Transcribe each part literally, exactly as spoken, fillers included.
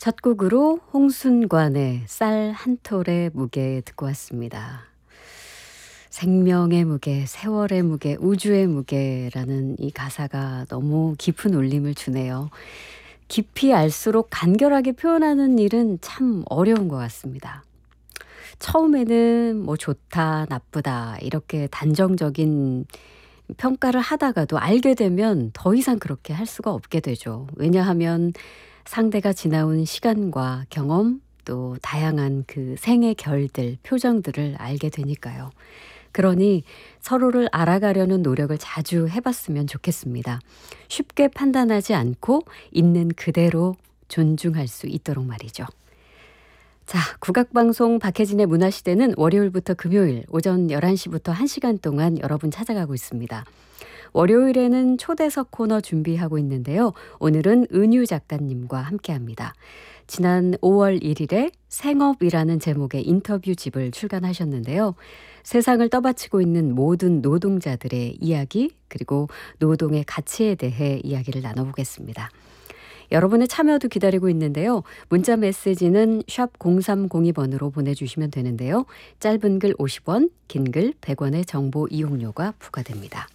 첫 곡으로 홍순관의 쌀 한 톨의 무게 듣고 왔습니다. 생명의 무게, 세월의 무게, 우주의 무게라는 이 가사가 너무 깊은 울림을 주네요. 깊이 알수록 간결하게 표현하는 일은 참 어려운 것 같습니다. 처음에는 뭐 좋다, 나쁘다 이렇게 단정적인 평가를 하다가도 알게 되면 더 이상 그렇게 할 수가 없게 되죠. 왜냐하면 상대가 지나온 시간과 경험 또 다양한 그 생의 결들, 표정들을 알게 되니까요. 그러니 서로를 알아가려는 노력을 자주 해봤으면 좋겠습니다. 쉽게 판단하지 않고 있는 그대로 존중할 수 있도록 말이죠. 자, 국악방송 박혜진의 문화시대는 월요일부터 금요일 오전 열한 시부터 한 시간 동안 여러분 찾아가고 있습니다. 월요일에는 초대석 코너 준비하고 있는데요. 오늘은 은유 작가님과 함께합니다. 지난 오월 일일에 생업이라는 제목의 인터뷰집을 출간하셨는데요. 세상을 떠받치고 있는 모든 노동자들의 이야기 그리고 노동의 가치에 대해 이야기를 나눠보겠습니다. 여러분의 참여도 기다리고 있는데요. 문자 메시지는 샵 공삼공이 번으로 보내주시면 되는데요. 짧은 글 오십 원, 긴 글 백 원의 정보 이용료가 부과됩니다.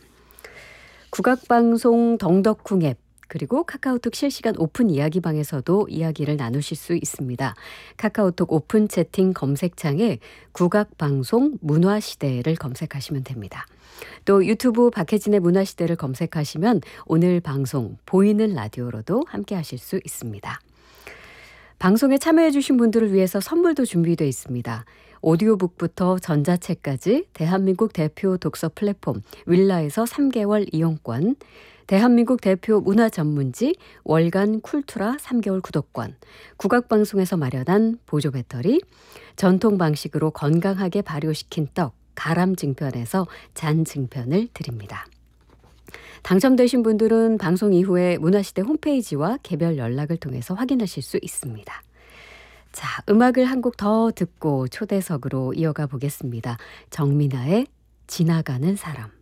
국악방송 덩덕쿵 앱 그리고 카카오톡 실시간 오픈 이야기방에서도 이야기를 나누실 수 있습니다. 카카오톡 오픈 채팅 검색창에 국악방송 문화시대를 검색하시면 됩니다. 또 유튜브 박혜진의 문화시대를 검색하시면 오늘 방송 보이는 라디오로도 함께 하실 수 있습니다. 방송에 참여해 주신 분들을 위해서 선물도 준비되어 있습니다. 오디오북부터 전자책까지 대한민국 대표 독서 플랫폼 윌라에서 삼 개월 이용권, 대한민국 대표 문화 전문지 월간 쿨투라 삼 개월 구독권, 국악방송에서 마련한 보조 배터리, 전통 방식으로 건강하게 발효시킨 떡, 가람증편에서 잔증편을 드립니다. 당첨되신 분들은 방송 이후에 문화시대 홈페이지와 개별 연락을 통해서 확인하실 수 있습니다. 자, 음악을 한 곡 더 듣고 초대석으로 이어가 보겠습니다. 정민아의 지나가는 사람.